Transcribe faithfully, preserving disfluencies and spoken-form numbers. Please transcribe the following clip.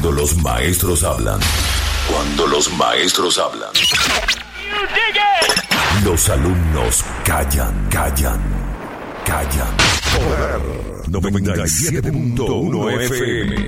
Cuando los maestros hablan. Cuando los maestros hablan. Los alumnos callan, callan, callan. Poder noventa y siete punto uno F M.